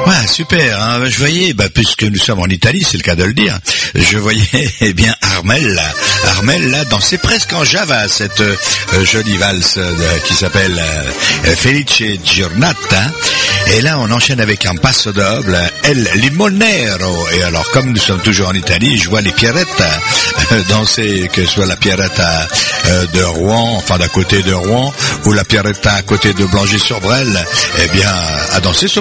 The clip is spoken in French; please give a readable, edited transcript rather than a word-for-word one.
Ouais, super. Hein. Je voyais, puisque nous sommes en Italie, c'est le cas de le dire, je voyais bien Armelle là, danser presque en Java cette jolie valse qui s'appelle Felice Giornata. Et là, on enchaîne avec un passo doble, El Limonero. Et alors, comme nous sommes toujours en Italie, je vois les Pierrettes danser, que ce soit la Pierretta de Rouen, enfin d'à côté de Rouen, ou la Pierretta à côté de Blangy-sur-Brel, eh bien, à danser ce